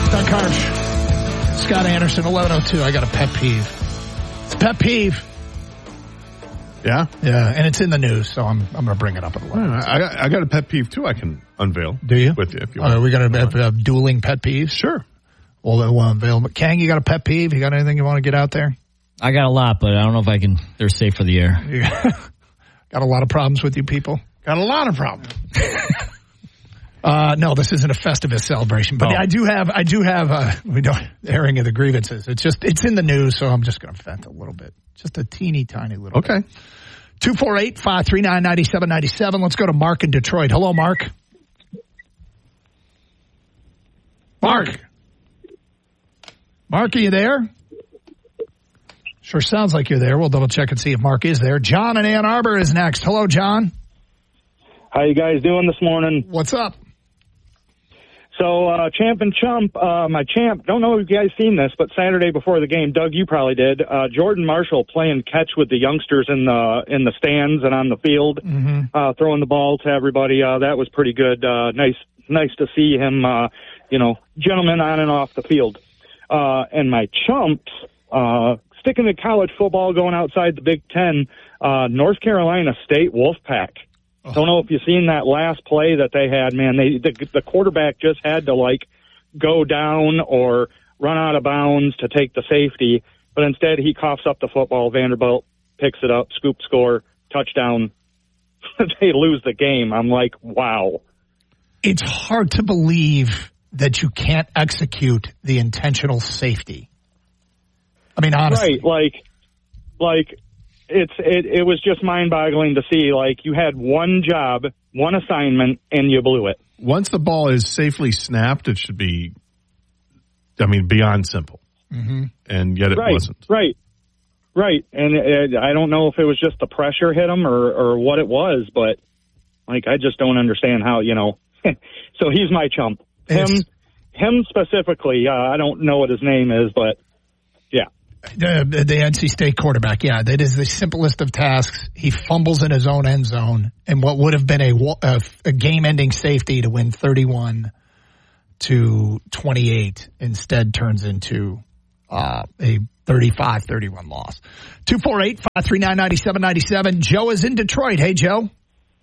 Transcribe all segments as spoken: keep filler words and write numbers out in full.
Doug Harsh, Scott Anderson, eleven oh two. I got a pet peeve. It's a pet peeve. Yeah? Yeah, and it's in the news, so I'm I'm going to bring it up at eleven. I got, I got a pet peeve, too, I can unveil. Do you? With you, if you want. Are we going to have, have have dueling pet peeves? Sure. Well, we'll unveil. But Kang, you got a pet peeve? You got anything you want to get out there? I got a lot, but I don't know if I can. They're safe for the air. Got a lot of problems with you people? Got a lot of problems. uh, no, this isn't a Festivus celebration, but oh. I do have, I do have, uh, we don't, airing of the grievances. It's just, it's in the news, so I'm just going to vent a little bit. Just a teeny tiny little okay. bit. Okay. two four eight, five three nine, nine seven nine seven. Let's go to Mark in Detroit. Hello, Mark. Mark. Mark, are you there? Sure sounds like you're there. We'll double check and see if Mark is there. John in Ann Arbor is next. Hello, John. How you guys doing this morning? What's up? So, uh, Champ and Chump, uh, my champ, don't know if you guys seen this, but Saturday before the game, Doug, you probably did, uh, Jordan Marshall playing catch with the youngsters in the, in the stands and on the field, mm-hmm. uh, throwing the ball to everybody. Uh, that was pretty good. Uh, nice, nice to see him, uh, you know, gentleman on and off the field. Uh, and my chumps, uh, sticking to college football, going outside the Big Ten, uh, North Carolina State Wolfpack. Oh. Don't know if you've seen that last play that they had, man. They the, the quarterback just had to, like, go down or run out of bounds to take the safety, but instead he coughs up the football. Vanderbilt picks it up, scoop score, touchdown. They lose the game. I'm like, wow. It's hard to believe that you can't execute the intentional safety. I mean, honestly. Right, like, like it's it, it was just mind-boggling to see, like, you had one job, one assignment, and you blew it. Once the ball is safely snapped, it should be, I mean, beyond simple. Mm-hmm. And yet it right, wasn't. Right, right. And it, I don't know if it was just the pressure hit him or, or what it was, but, like, I just don't understand how, you know. So he's my chump. Him, It's, him specifically, uh, I don't know what his name is, but yeah. The, the N C State quarterback, yeah, that is the simplest of tasks. He fumbles in his own end zone, and what would have been a, a, a game-ending safety to win thirty-one to twenty-eight instead turns into uh, a thirty-five thirty-one loss. two four eight, five three nine, nine seven nine seven. Joe is in Detroit. Hey, Joe.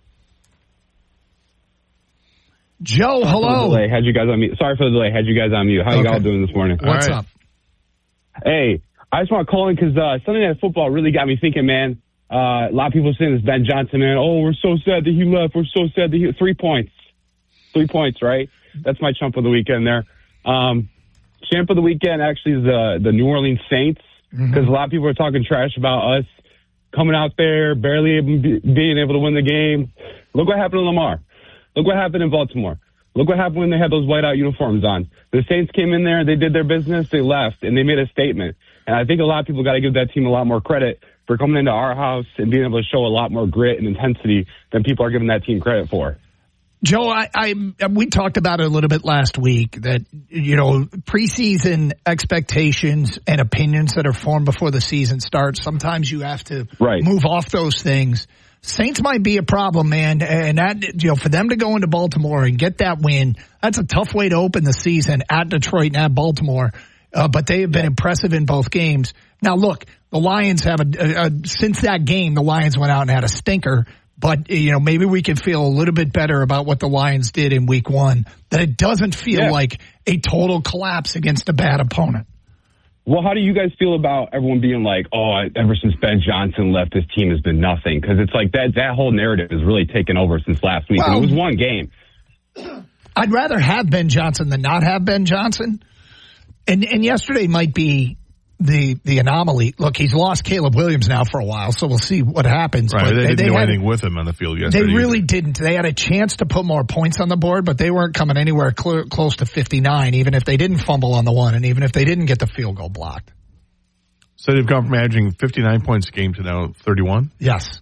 Joe, hello. Delay. Had you guys on mute. Sorry for the delay. Had you guys on mute. How okay. you all doing this morning? What's right. up? Hey, I just want to call in because uh, Sunday Night Football really got me thinking, man. Uh, a lot of people saying this Ben Johnson, man. Oh, we're so sad that he left. We're so sad that he three points, three points, right? That's my chump of the weekend there. Um, champ of the weekend actually is the the New Orleans Saints because mm-hmm. a lot of people are talking trash about us coming out there, barely able, being able to win the game. Look what happened to Lamar. Look what happened in Baltimore. Look what happened when they had those whiteout uniforms on. The Saints came in there, they did their business, they left, and they made a statement. And I think a lot of people got to give that team a lot more credit for coming into our house and being able to show a lot more grit and intensity than people are giving that team credit for. Joe, I, I we talked about it a little bit last week that, you know, preseason expectations and opinions that are formed before the season starts, sometimes you have to right. move off those things. Saints might be a problem, man, and that, you know, for them to go into Baltimore and get that win, that's a tough way to open the season at Detroit and at Baltimore. Uh, but they have been impressive in both games. Now, look, the Lions have a, a, a since that game, the Lions went out and had a stinker. But, you know, maybe we can feel a little bit better about what the Lions did in week one, that it doesn't feel yeah. like a total collapse against a bad opponent. Well, how do you guys feel about everyone being like, oh, ever since Ben Johnson left, this team has been nothing? Because it's like that that whole narrative has really taken over since last week. Well, and it was one game. I'd rather have Ben Johnson than not have Ben Johnson. And and yesterday might be the the anomaly. Look, he's lost Caleb Williams now for a while, so we'll see what happens. Right, but they, they didn't they do had, anything with him on the field yesterday. They really either. didn't. They had a chance to put more points on the board, but they weren't coming anywhere cl- close to fifty-nine, even if they didn't fumble on the one and even if they didn't get the field goal blocked. So they've gone from averaging fifty-nine points a game to now thirty-one? Yes.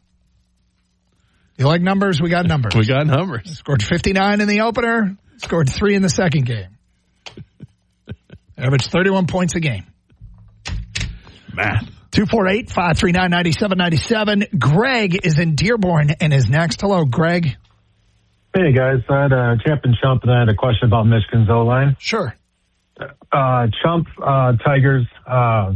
You like numbers? We got numbers. We got numbers. Scored fifty-nine in the opener, scored three in the second game. Averaged thirty-one points a game. Math. two four eight, five three nine, nine seven nine seven. Greg is in Dearborn and is next. Hello, Greg. Hey, guys. I had a champ and chump, and I had a question about Michigan's O-line. Sure. Uh, Chump, uh, Tigers, uh,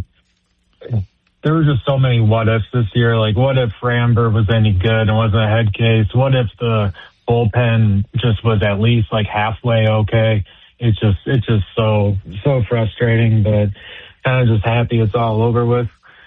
there were just so many what ifs this year. Like, what if Framber was any good and wasn't a head case? What if the bullpen just was at least like halfway okay? It's just, it's just so, so frustrating, but kind of just happy it's all over with.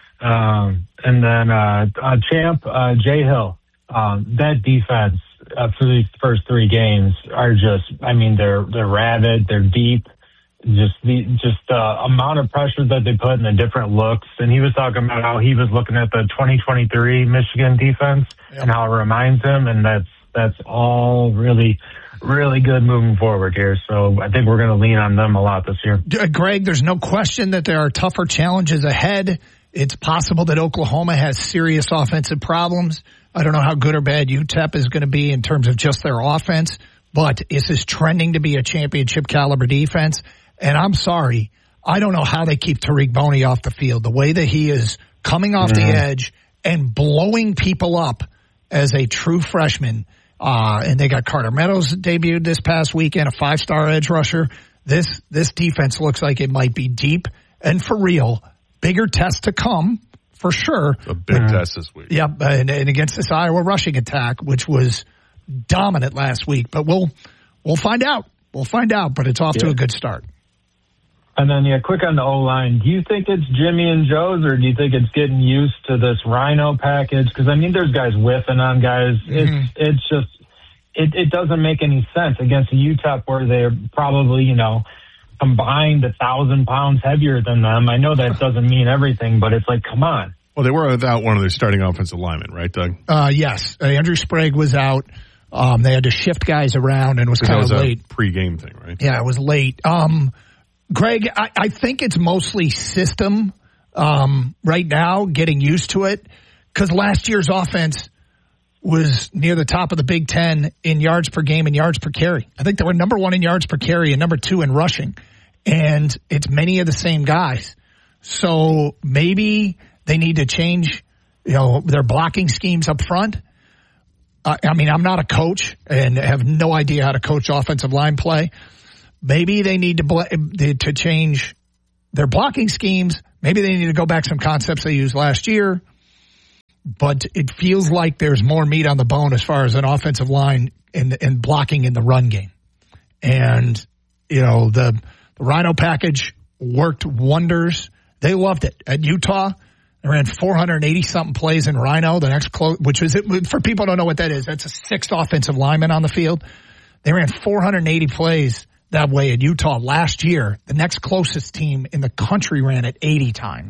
Um, and then, uh, uh Champ, uh, Jay Hill, um, that defense, uh, for these first three games are just, I mean, they're, they're rabid, they're deep. Just the just the amount of pressure that they put in the different looks. And he was talking about how he was looking at the twenty twenty-three Michigan defense yep. and how it reminds him. And that's that's all really, really good moving forward here. So I think we're going to lean on them a lot this year. Greg, there's no question that there are tougher challenges ahead. It's possible that Oklahoma has serious offensive problems. I don't know how good or bad U T E P is going to be in terms of just their offense, but this is trending to be a championship caliber defense. And I'm sorry, I don't know how they keep Tariq Boney off the field. The way that he is coming off yeah. the edge and blowing people up as a true freshman. Uh, and they got Carter Meadows debuted this past weekend, a five-star edge rusher. This, this defense looks like it might be deep and for real. Bigger tests to come, for sure. A big uh, test this week. Yep, yeah, and, and against this Iowa rushing attack, which was dominant last week. But we'll, we'll find out. We'll find out, but it's off yeah. to a good start. And then, yeah, quick on the O-line. Do you think it's Jimmy and Joe's, or do you think it's getting used to this Rhino package? Because, I mean, there's guys whiffing on guys. Mm-hmm. It's it's just it, it doesn't make any sense against a U T E P where they're probably, you know, combined a thousand pounds heavier than them. I know that doesn't mean everything, but it's like, come on. Well, they were without one of their starting offensive linemen, right, Doug? Uh, yes. Uh, Andrew Sprague was out. Um, they had to shift guys around, and it was kind of late. Pre-game thing, right? Yeah, it was late. Um, Greg, I, I think it's mostly system um, right now, getting used to it, because last year's offense was near the top of the Big Ten in yards per game and yards per carry. I think they were number one in yards per carry and number two in rushing, and it's many of the same guys. So maybe they need to change, you know, their blocking schemes up front. Uh, I mean, I'm not a coach and have no idea how to coach offensive line play. Maybe they need to to change their blocking schemes. Maybe they need to go back some concepts they used last year. But it feels like there's more meat on the bone as far as an offensive line and, and blocking in the run game. And, you know, the, the Rhino package worked wonders. They loved it. At Utah, they ran four hundred eighty something plays in Rhino. The next close, which is, for people who don't know what that is, that's a sixth offensive lineman on the field. They ran four hundred eighty plays that way at Utah last year. The next closest team in the country ran it eighty times.